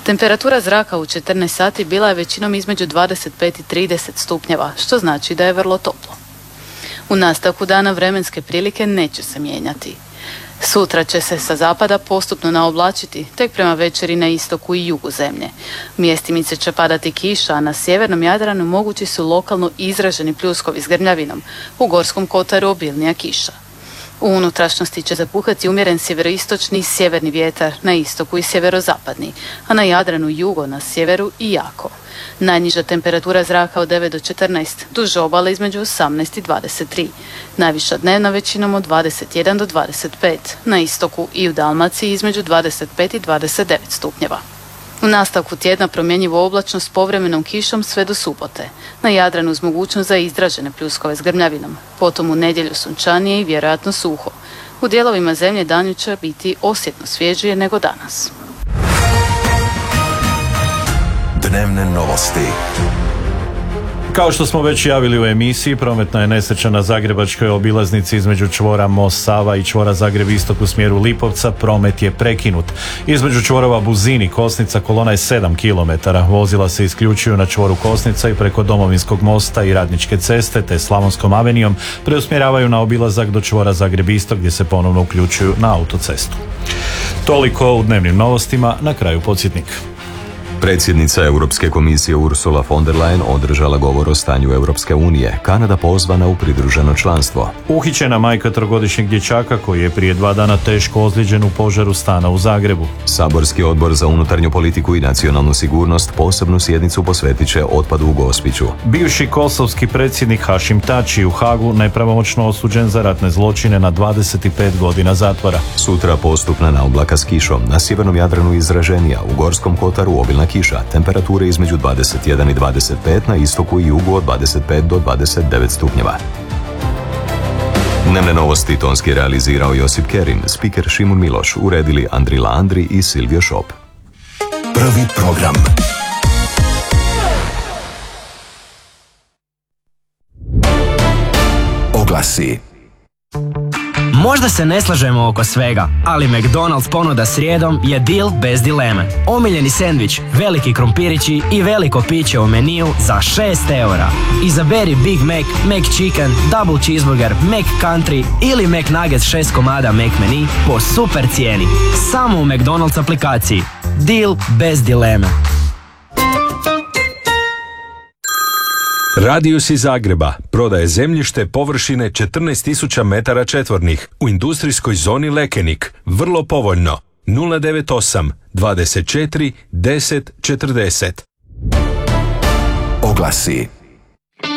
Temperatura zraka u 14 sati bila je većinom između 25 i 30 stupnjeva, što znači da je vrlo toplo. U nastavku dana vremenske prilike neće se mijenjati. Sutra će se sa zapada postupno naoblačiti, tek prema večeri na istoku i jugu zemlje. Mjestimice će padati kiša, a na sjevernom Jadranu mogući su lokalno izraženi pljuskovi s grmljavinom, u Gorskom kotaru obilnija kiša. U unutrašnjosti će zapuhati umjeren sjeveroistočni i sjeverni vjetar, na istoku i sjeverozapadni, a na Jadranu jugo, na sjeveru i jako. Najniža temperatura zraka od 9 do 14, duž obale između 18 i 23. Najviša dnevna većinom od 21 do 25, na istoku i u Dalmaciji između 25 i 29 stupnjeva. U nastavku tjedna promjenjivo oblačno s povremenom kišom sve do subote. Na Jadranu uz mogućnost za izražene pljuskove s grmljavinom. Potom u nedjelju sunčanije i vjerojatno suho. U dijelovima zemlje danju će biti osjetno svježije nego danas. Dnevne novosti. Kao što smo već javili u emisiji, prometna je nesreća na zagrebačkoj obilaznici između čvora Most Sava i čvora Zagreb Istok u smjeru Lipovca. Promet je prekinut. Između čvorova Buzin i Kosnica kolona je 7 km. Vozila se isključuju na čvoru Kosnica i preko Domovinskog mosta i Radničke ceste te Slavonskom avenijom preusmjeravaju na obilazak do čvora Zagreb Istok gdje se ponovno uključuju na autocestu. Toliko u dnevnim novostima, na kraju podsjetnik. Predsjednica Europske komisije Ursula von der Leyen održala govor o stanju Europske unije. Kanada pozvana u pridruženo članstvo. Uhićena majka trogodišnjeg dječaka koji je prije 2 dana teško ozlijeđen u požaru stana u Zagrebu. Saborski odbor za unutarnju politiku i nacionalnu sigurnost posebnu sjednicu posvetit će otpadu u Gospiću. Bivši kosovski predsjednik Hašim Tači u Hagu nepravomoćno osuđen za ratne zločine na 25 godina zatvora. Sutra postupna naoblaka s kišom, na sjevernom Jadranu izraženija, u Gorskom kotaru obilna kiša, temperature između 21 i 25, na istoku i jugu od 25 do 29 stupnjeva. Dnevne novosti tonski realizirao Josip Kerin, spiker Šimun Miloš, uredili Andrila Andri i Silvio Šop. Prvi program. Oglasi. Možda se ne slažemo oko svega, ali McDonald's ponuda srijedom je deal bez dileme. Omiljeni sendvič, veliki krompirići i veliko piće u meniju za 6 eura. Izaberi Big Mac, McChicken, Double Cheeseburger, McCountry ili McNuggets 6 komada McMenu po super cijeni. Samo u McDonald's aplikaciji. Deal bez dileme. Radius iz Zagreba prodaje zemljište površine 14.000 metara četvornih u industrijskoj zoni Lekenik. Vrlo povoljno. 098 24 10 40. Oglasi.